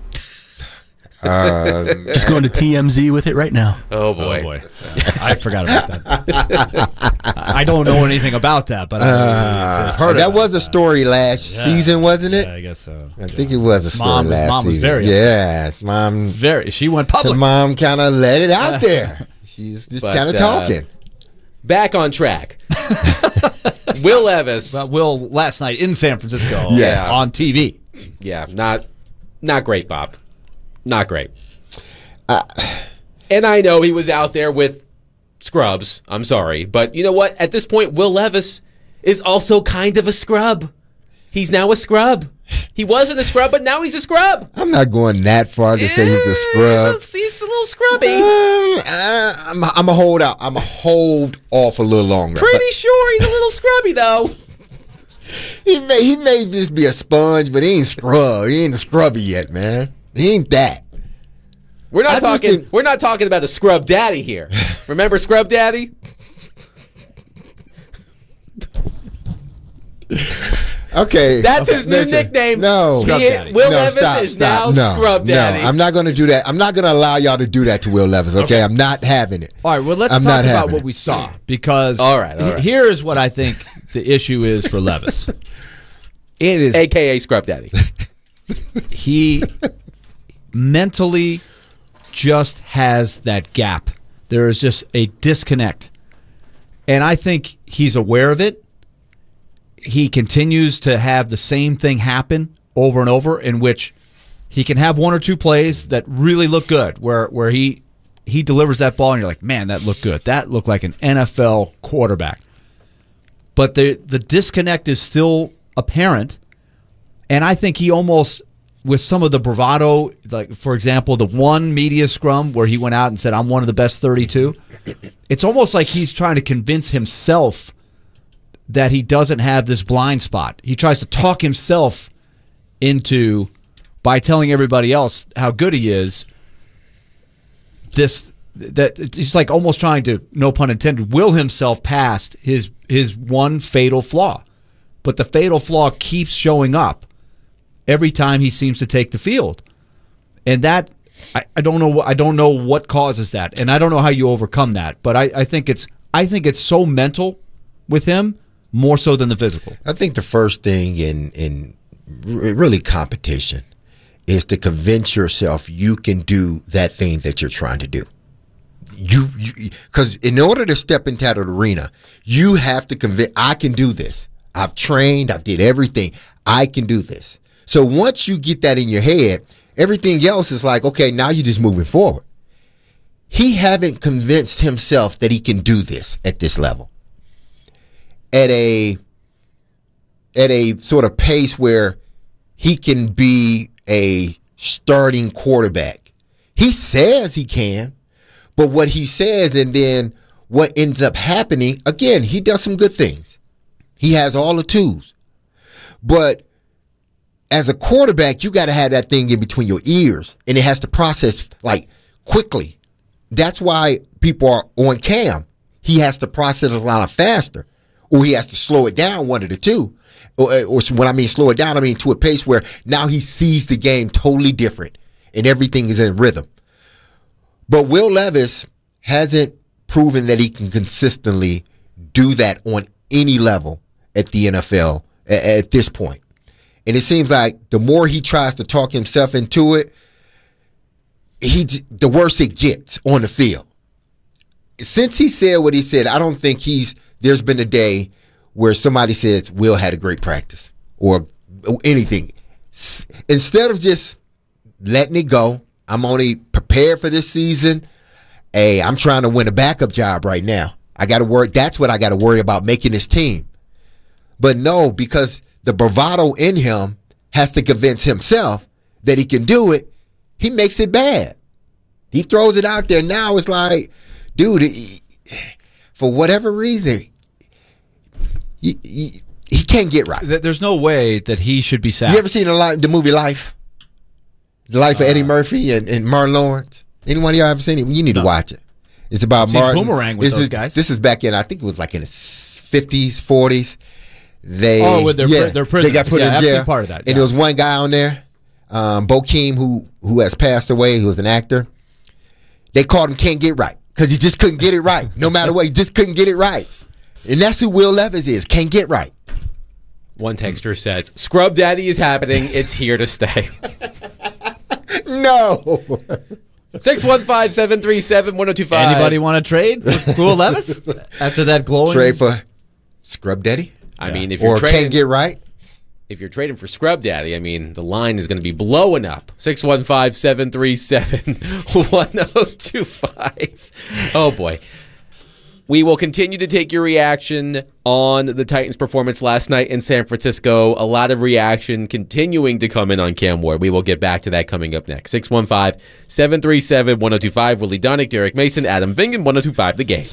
Just going to TMZ with it right now. Oh boy. I forgot about that. I don't know anything about that, but I've heard that was a story last season, wasn't it? Yeah, I guess so. I think it was a story last was season. very yes, mom. She went public. The mom kind of let it out there. She's just kind of talking. Back on track. Will Levis. Will last night in San Francisco. Yes. On TV. Yeah, not great, Bob. Not great. And I know he was out there with scrubs. I'm sorry. But you know what? At this point, Will Levis is also kind of a scrub. He's now a scrub. He wasn't a scrub, but now he's a scrub. I'm not going that far to say he's a scrub. He's a little scrubby. I'm a hold out. I'm a hold off a little longer. Pretty sure he's a little scrubby, though. He may just be a sponge, but he ain't scrub. He ain't a scrubby yet, man. He ain't that. We're not talking about the Scrub Daddy here. Remember Scrub Daddy? Okay. That's his new nickname. No. Will Levis is now Scrub Daddy. No, I'm not going to do that. I'm not going to allow y'all to do that to Will Levis, okay? I'm not having it. All right, well, let's talk about what we saw. Because all right. Here is what I think the issue is for Levis. It is AKA Scrub Daddy. He mentally just has that gap. There is just a disconnect. And I think he's aware of it. He continues to have the same thing happen over and over, in which he can have one or two plays that really look good, where he delivers that ball and you're like, man, that looked good. That looked like an NFL quarterback. But the disconnect is still apparent, and I think he almost, with some of the bravado, like, for example, the one media scrum where he went out and said, I'm one of the best 32, it's almost like he's trying to convince himself that he doesn't have this blind spot. He tries to talk himself into, by telling everybody else how good he is, that he's like almost trying to, no pun intended, will himself past his one fatal flaw. But the fatal flaw keeps showing up every time he seems to take the field. And that, I don't know what causes that, and I don't know how you overcome that. But I think it's so mental with him, more so than the physical. I think the first thing in really competition is to convince yourself you can do that thing that you're trying to do. Because in order to step into that arena, you have to convince, I can do this. I've trained, I've did everything. I can do this. So once you get that in your head, everything else is like, okay, now you're just moving forward. He haven't convinced himself that he can do this at this level. At a sort of pace where he can be a starting quarterback. He says he can, but what he says and then what ends up happening, again, he does some good things. He has all the tools. But as a quarterback, you got to have that thing in between your ears, and it has to process like quickly. That's why people are on Cam. He has to process a lot faster. Or he has to slow it down, one of the two. Or when I mean slow it down, I mean to a pace where now he sees the game totally different and everything is in rhythm. But Will Levis hasn't proven that he can consistently do that on any level at the NFL at this point. And it seems like the more he tries to talk himself into it, the worse it gets on the field. Since he said what he said, I don't think there's been a day where somebody says Will had a great practice or anything. Instead of just letting it go, I'm only prepared for this season. Hey, I'm trying to win a backup job right now. I got to worry. That's what I got to worry about, making this team. But no, because the bravado in him has to convince himself that he can do it, he makes it bad. He throws it out there. Now it's like, dude, for whatever reason, he can't get right. There's no way that he should be sacked. You ever seen the movie Life? The Life of Eddie Murphy and Martin Lawrence? Anyone of y'all ever seen it? You need to watch it. It's about Martin. Boomerang with those guys. This is back in, I think it was like in the 50s, 40s. With their prisoners. They got put in I've jail. seen part of that. And there was one guy on there, Bokeem, who has passed away, who was an actor. They called him Can't Get Right because he just couldn't get it right. No matter what, he just couldn't get it right. And that's who Will Levis is. Can't get right. One texter says, Scrub Daddy is happening. It's here to stay. No. 615-737-1025. Anybody want to trade for Will Levis after that glowing? Trade for Scrub Daddy? I mean, if you're Can't Get Right? If you're trading for Scrub Daddy, I mean, the line is going to be blowing up. 615-737-1025. Oh, boy. We will continue to take your reaction on the Titans' performance last night in San Francisco. A lot of reaction continuing to come in on Cam Ward. We will get back to that coming up next. 615-737-1025. Willie Donick, Derek Mason, Adam Vingan, 1025 The Game.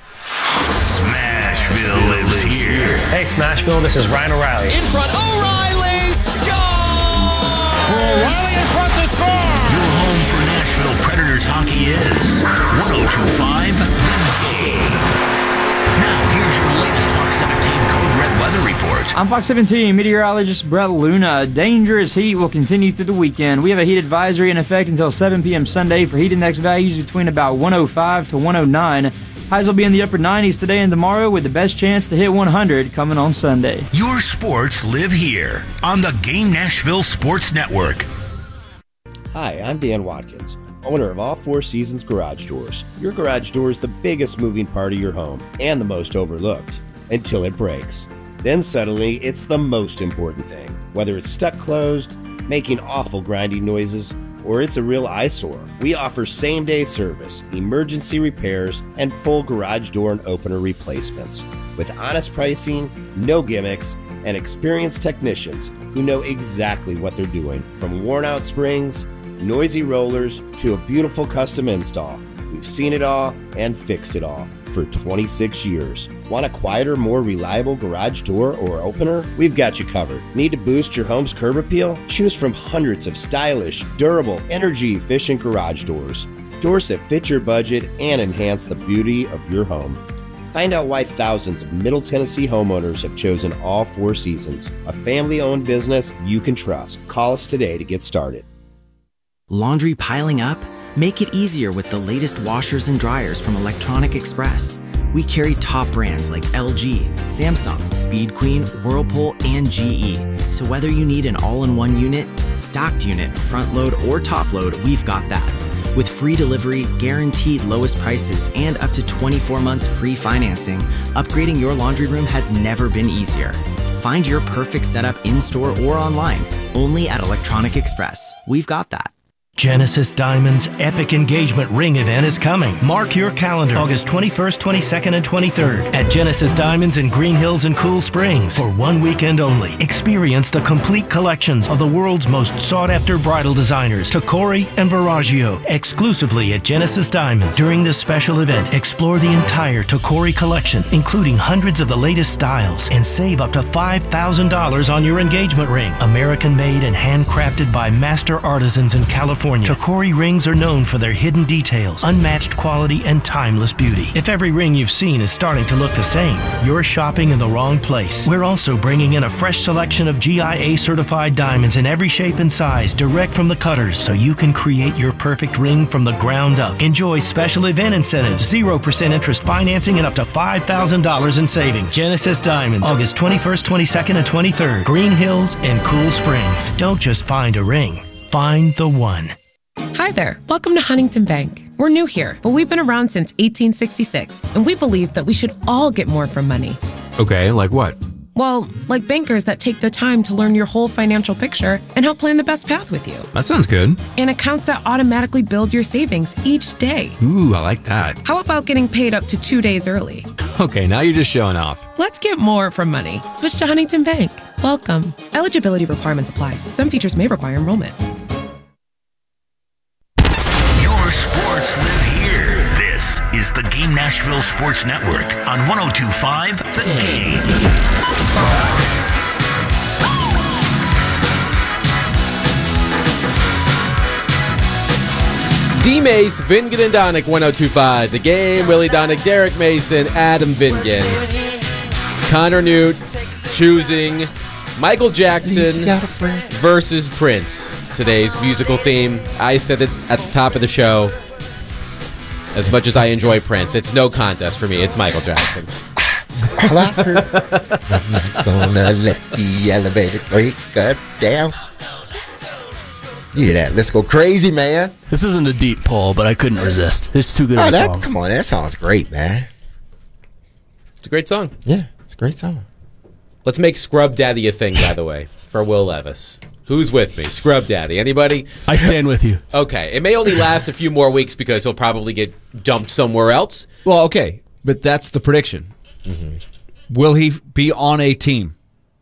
Smashville lives here. Hey, Smashville, this is Ryan O'Reilly. In front, O'Reilly, score! For O'Reilly in front to score! Your home for Nashville Predators hockey is 1025 The Game. Now, here's your latest Fox 17 Code Red weather report. I'm Fox 17 meteorologist Brett Luna. Dangerous heat will continue through the weekend. We have a heat advisory in effect until 7 p.m. Sunday for heat index values between about 105 to 109. Highs will be in the upper 90s today and tomorrow with the best chance to hit 100 coming on Sunday. Your sports live here on the Game Nashville Sports Network. Hi, I'm Dan Watkins, owner of All Four Seasons Garage Doors. Your garage door is the biggest moving part of your home and the most overlooked until it breaks. Then suddenly, it's the most important thing. Whether it's stuck closed, making awful grinding noises, or it's a real eyesore, we offer same-day service, emergency repairs, and full garage door and opener replacements. With honest pricing, no gimmicks, and experienced technicians who know exactly what they're doing. From worn-out springs, noisy rollers, to a beautiful custom install, we've seen it all and fixed it all for 26 years. Want a quieter, more reliable garage door or opener? We've got you covered. Need to boost your home's curb appeal? Choose from hundreds of stylish, durable, energy-efficient garage doors. Doors that fit your budget and enhance the beauty of your home. Find out why thousands of Middle Tennessee homeowners have chosen All Four Seasons, a family-owned business you can trust. Call us today to get started. Laundry piling up? Make it easier with the latest washers and dryers from Electronic Express. We carry top brands like LG, Samsung, Speed Queen, Whirlpool, and GE. So whether you need an all-in-one unit, stocked unit, front load, or top load, we've got that. With free delivery, guaranteed lowest prices, and up to 24 months free financing, upgrading your laundry room has never been easier. Find your perfect setup in-store or online, only at Electronic Express. We've got that. Genesis Diamonds' epic engagement ring event is coming. Mark your calendar, August 21st, 22nd, and 23rd at Genesis Diamonds in Green Hills and Cool Springs for one weekend only. Experience the complete collections of the world's most sought-after bridal designers, Tacori and Verragio, exclusively at Genesis Diamonds. During this special event, explore the entire Tacori collection, including hundreds of the latest styles, and save up to $5,000 on your engagement ring. American-made and handcrafted by master artisans in California. Tacori rings are known for their hidden details, unmatched quality, and timeless beauty. If every ring you've seen is starting to look the same, you're shopping in the wrong place. We're also bringing in a fresh selection of GIA certified diamonds in every shape and size, direct from the cutters, so you can create your perfect ring from the ground up. Enjoy special event incentives, 0% interest financing, and up to $5,000 in savings. Genesis Diamonds, August 21st, 22nd, and 23rd, Green Hills and Cool Springs. Don't just find a ring. Find the one. Hi there. Welcome to Huntington Bank. We're new here, but we've been around since 1866, and we believe that we should all get more from money. Okay, like what? Well, like bankers that take the time to learn your whole financial picture and help plan the best path with you. That sounds good. And accounts that automatically build your savings each day. Ooh, I like that. How about getting paid up to 2 days early? Okay, now you're just showing off. Let's get more from money. Switch to Huntington Bank. Welcome. Eligibility requirements apply. Some features may require enrollment. Your sports live here. This is the Game Nashville Sports Network on 102.5 The Game. D-Mace, Vingan and Donick, 102.5 The Game. Willie Donick, Derek Mason, Adam Vingan. Connor Newt choosing Michael Jackson versus Prince. Today's musical theme. I said it at the top of the show. As much as I enjoy Prince, it's no contest for me. It's Michael Jackson. All I heard, I'm not gonna let the elevator break us down. You hear that? Let's go crazy, man. This isn't a deep pull, but I couldn't resist. It's too good of a song. Come on, that song's great, man. It's a great song. Yeah, it's a great song. Let's make Scrub Daddy a thing, by the way, for Will Levis. Who's with me? Scrub Daddy. Anybody? I stand with you. Okay. It may only last a few more weeks because he'll probably get dumped somewhere else. Well, okay, but that's the prediction. Mm-hmm. Will he be on a team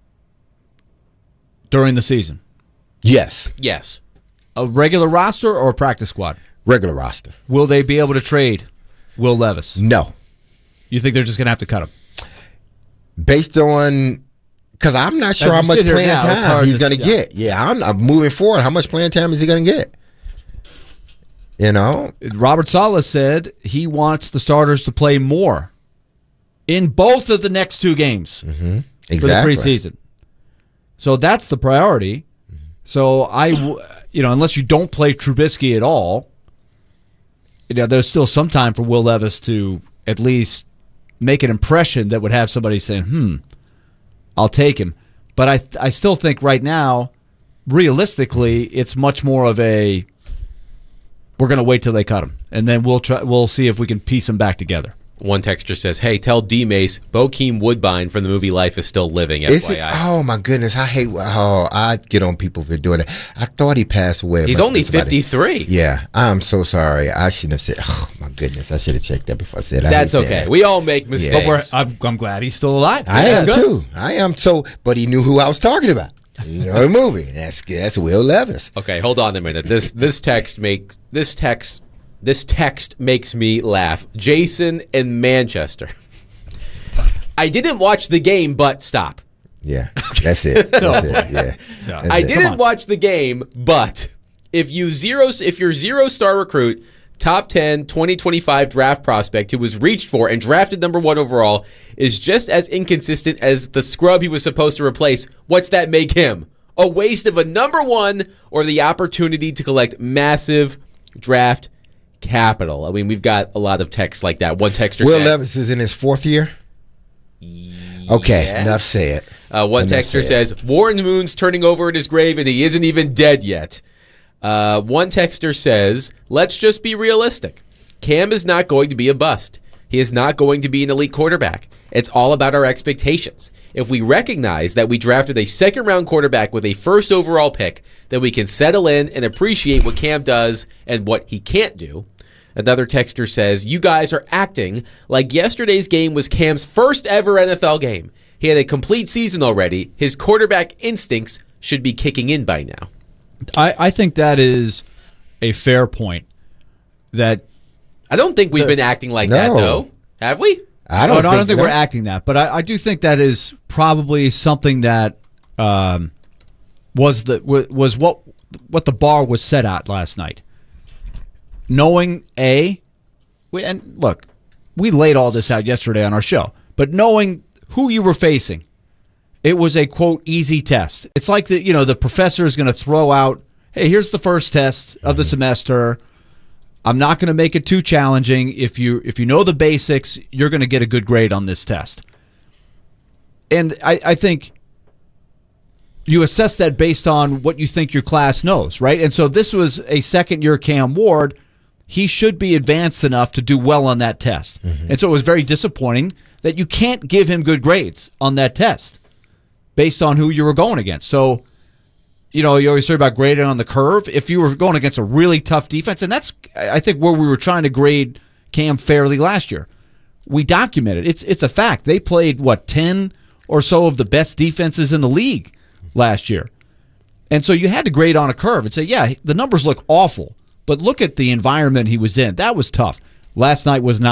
during the season? Yes. Yes. A regular roster or a practice squad? Regular roster. Will they be able to trade Will Levis? No. You think they're just going to have to cut him? Based on... Because I'm not sure how much playing time he's going to get. Yeah, I'm moving forward. How much playing time is he going to get? You know? Robert Saleh said he wants the starters to play more in both of the next two games for the preseason. So that's the priority. So unless you don't play Trubisky at all, there's still some time for Will Levis to at least make an impression that would have somebody saying, I'll take him. But I still think right now, realistically, it's much more of a we're going to wait till they cut him, and then we'll see if we can piece them back together. One texter says, hey, tell D-Mace Bokeem Woodbine from the movie Life is still living, FYI. Oh, my goodness. I hate... I get on people for doing it. I thought he passed away. He's only 53. Yeah. I'm so sorry. I shouldn't have said... Oh, my goodness. I should have checked that before I said that. That's okay. That. We all make mistakes. But I'm glad he's still alive. I am, too. I am. So, but he knew who I was talking about. You know the movie. That's Will Levis. Okay, hold on a minute. This text makes me laugh. Jason in Manchester. I didn't watch the game, but stop. Yeah, that's it. That's it. Yeah. I didn't watch the game, but if you're zero-star recruit, top 10 2025 draft prospect who was reached for and drafted number 1 overall is just as inconsistent as the scrub he was supposed to replace, what's that make him? A waste of a number 1 or the opportunity to collect massive draft capital. I mean, we've got a lot of texts like that. One texter Will said, Levis is in his 4th year? Okay, yes. Enough said. One texter says, Warren Moon's turning over at his grave and he isn't even dead yet. One texter says, let's just be realistic. Cam is not going to be a bust. He is not going to be an elite quarterback. It's all about our expectations. If we recognize that we drafted a second-round quarterback with a first overall pick, then we can settle in and appreciate what Cam does and what he can't do. Another texter says, you guys are acting like yesterday's game was Cam's first ever NFL game. He had a complete season already. His quarterback instincts should be kicking in by now. I think that is a fair point. That I don't think we've been acting like that, though. Have we? I don't think we're acting that. But I do think that is probably something that was what the bar was set at last night. Knowing and look, we laid all this out yesterday on our show, but knowing who you were facing, it was a quote easy test. It's like the professor is going to throw out, hey, here's the first test of the semester. I'm not going to make it too challenging. If you know the basics, you're going to get a good grade on this test. And I think you assess that based on what you think your class knows, right? And so this was a second-year Cam Ward. He should be advanced enough to do well on that test. And so it was very disappointing that you can't give him good grades on that test based on who you were going against. So, you always hear about grading on the curve. If you were going against a really tough defense, and that's, I think, where we were trying to grade Cam fairly last year. We documented. It's a fact. They played, 10 or so of the best defenses in the league last year. And so you had to grade on a curve and say, yeah, the numbers look awful, but look at the environment he was in. That was tough. Last night was not.